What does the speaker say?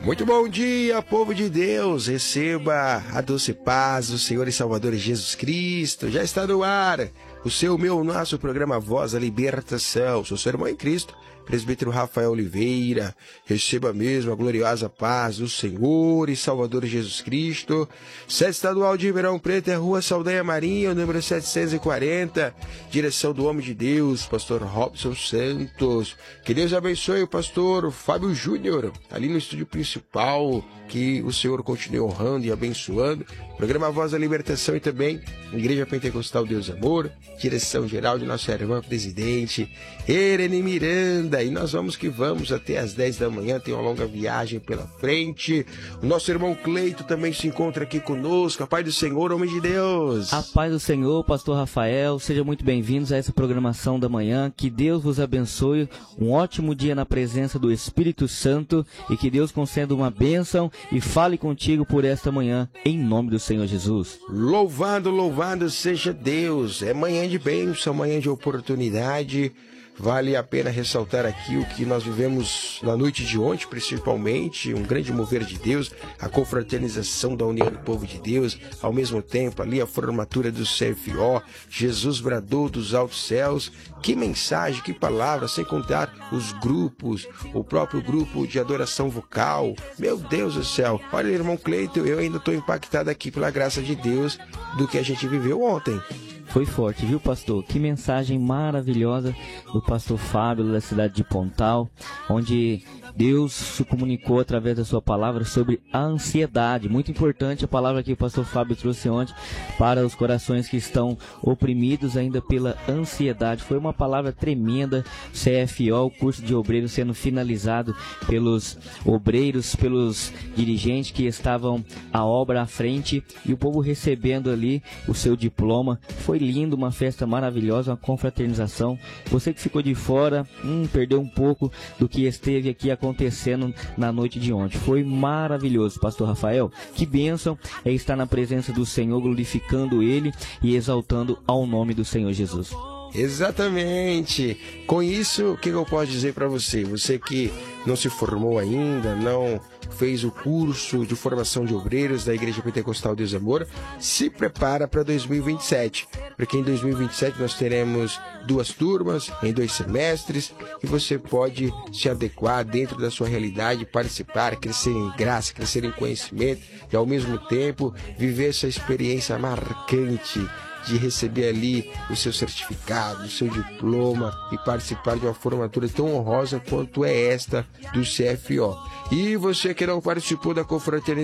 Muito bom dia, povo de Deus. Receba a doce paz do Senhor e Salvador Jesus Cristo. Já está no ar o seu, nosso programa Voz da Libertação. Sou seu irmão em Cristo, presbítero Rafael Oliveira. Receba mesmo a gloriosa paz do Senhor e Salvador Jesus Cristo. Sede estadual de Ribeirão Preto, é Rua Saldanha Marinho, número 740. Direção do homem de Deus, pastor Robson Santos. Que Deus abençoe o pastor Fábio Júnior, ali no estúdio principal. Que o Senhor continue honrando e abençoando. Programa Voz da Libertação e também Igreja Pentecostal Deus Amor. Direção geral de nossa irmã presidente Irene Miranda. E nós vamos que vamos até às 10 da manhã. Tem uma longa viagem pela frente. O nosso irmão Cleito também se encontra aqui conosco. A paz do Senhor, homem de Deus. A paz do Senhor, pastor Rafael. Sejam muito bem-vindos a essa programação da manhã. Que Deus vos abençoe. Um ótimo dia na presença do Espírito Santo. E que Deus conceda uma bênção e fale contigo por esta manhã, em nome do Senhor Jesus. Louvado seja Deus. É manhã de bênção, manhã de oportunidade. Vale a pena ressaltar aqui o que nós vivemos na noite de ontem, principalmente, um grande mover de Deus, a confraternização da união do povo de Deus, ao mesmo tempo ali a formatura do CFO, Jesus bradou dos altos céus. Que mensagem, que palavra, sem contar os grupos, o próprio grupo de adoração vocal. Meu Deus do céu, olha, irmão Cleito, eu ainda estou impactado aqui pela graça de Deus do que a gente viveu ontem. Foi forte, viu, pastor? Que mensagem maravilhosa do pastor Fábio, da cidade de Pontal, onde Deus se comunicou através da sua palavra sobre a ansiedade. Muito importante a palavra que o pastor Fábio trouxe ontem para os corações que estão oprimidos ainda pela ansiedade. Foi uma palavra tremenda. CFO, o curso de obreiros, sendo finalizado pelos obreiros, pelos dirigentes que estavam à obra à frente e o povo recebendo ali o seu diploma. Foi lindo, uma festa maravilhosa, uma confraternização. Você que ficou de fora, perdeu um pouco do que esteve aqui acontecendo na noite de ontem. Foi maravilhoso, pastor Rafael. Que bênção é estar na presença do Senhor, glorificando Ele e exaltando ao nome do Senhor Jesus. Exatamente. Com isso, o que eu posso dizer para você? Você que não se formou ainda, não fez o curso de formação de obreiros da Igreja Pentecostal Deus Amor, se prepara para 2027, porque em 2027 nós teremos 2 turmas em 2 semestres e você pode se adequar dentro da sua realidade, participar, crescer em graça, crescer em conhecimento e ao mesmo tempo viver essa experiência marcante de receber ali o seu certificado, o seu diploma e participar de uma formatura tão honrosa quanto é esta do CFO. E você que não participou da confraternização,